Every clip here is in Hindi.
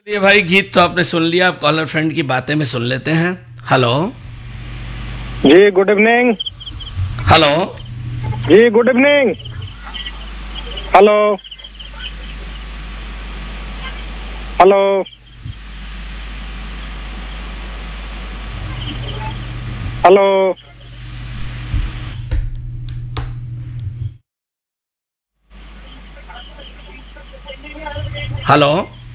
ये भाई गीत तो आपने सुन लिया, आप कॉलर फ्रेंड की बातें में सुन लेते हैं। हेलो जी, गुड इवनिंग। हेलो जी, good evening. Hello hello hello hello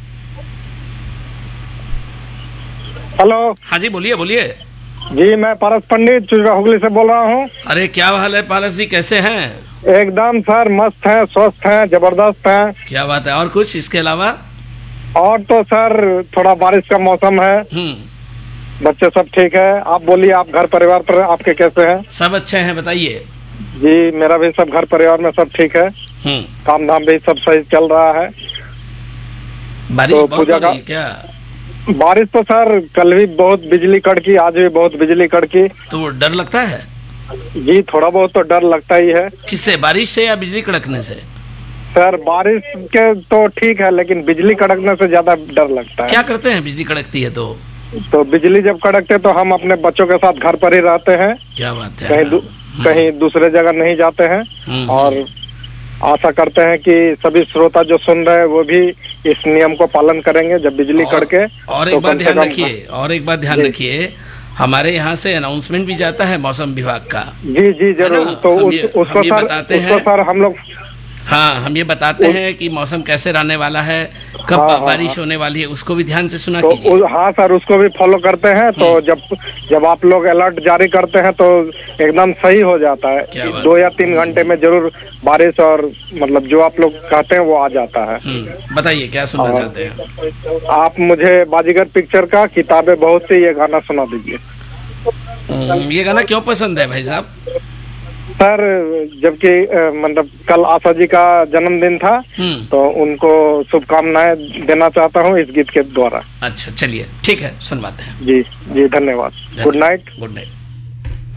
hello. हाँ जी, बोलिए बोलिए। जी, मैं पारस पंडित चुजरा हुगली से बोल रहा हूँ। अरे क्या हाल है पारस जी, कैसे हैं? एकदम सर मस्त हैं, स्वस्थ हैं, जबरदस्त हैं। क्या बात है। और कुछ इसके अलावा? और तो सर थोड़ा बारिश का मौसम है, बच्चे सब ठीक है। आप बोलिए, आप घर परिवार पर आपके कैसे हैं? सब अच्छे हैं, बताइए। जी, मेरा भी सब घर परिवार में सब ठीक है। काम धाम भी सब सही चल रहा है। बारिश तो बहुत पूजा हो का रही है क्या? बारिश तो सर कल भी बहुत बिजली कड़की, आज भी बहुत बिजली कड़की। तो डर लगता है? जी, थोड़ा बहुत तो डर लगता ही है। किससे, बारिश से या बिजली कड़कने से? सर बारिश के तो ठीक है, लेकिन बिजली कड़कने से ज्यादा डर लगता है। क्या करते हैं बिजली कड़कती है तो? बिजली जब कड़कते तो हम अपने बच्चों के साथ घर पर ही रहते हैं। क्या बात है। कहीं दूसरे जगह नहीं जाते हैं। और आशा करते हैं कि सभी श्रोता जो सुन रहे हैं वो भी इस नियम को पालन करेंगे। जब बिजली कड़के और एक बात ध्यान रखिए, रखिए, हमारे यहाँ से अनाउंसमेंट भी जाता है मौसम विभाग का। जी जी जरूर। तो उसको सर हम लोग हम ये बताते हैं कि मौसम कैसे रहने वाला है, कब बारिश होने वाली है, उसको भी ध्यान से सुना कीजिए। हाँ सर, उसको भी फॉलो करते हैं। तो जब आप लोग अलर्ट जारी करते हैं तो एकदम सही हो जाता है। 2 या 3 घंटे में जरूर बारिश और मतलब जो आप लोग कहते हैं वो आ जाता है। बताइए क्या सुनना चाहते हैं आप? मुझे बाजीगर पिक्चर का किताबें बहुत सी ये गाना सुना दीजिए। ये गाना क्यों पसंद है भाई साहब? सर जबकि मतलब कल आशा जी का जन्मदिन था, तो उनको शुभकामनाएं देना चाहता हूँ इस गीत के द्वारा। अच्छा चलिए, ठीक है, सुनवाते हैं। जी जी, धन्यवाद। Good night. Good night.